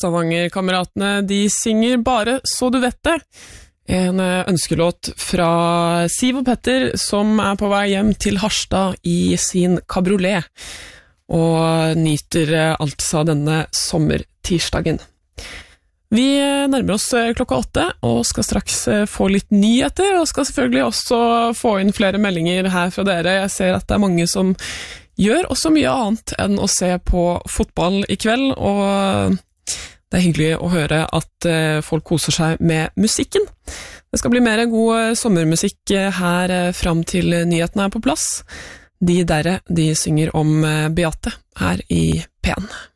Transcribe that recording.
Stavanger-kameratene, de synger Bare så du vet det. En ønskelåt fra Siv og Petter, som på vei hjem til Harstad i sin kabriolet, og nyter altså denne sommertirsdagen. Vi nærmer oss klokka 8, og skal straks få litt nyheter, og skal selvfølgelig også få inn flere meldinger her fra dere. Jeg ser at det mange som gjør også mye annet enn å se på fotball i kveld, og det hyggelig å høre at folk koser seg med musikken. Det skal bli mer god sommermusikk her fram til nyhetene på plass. De synger om Beate her i P1.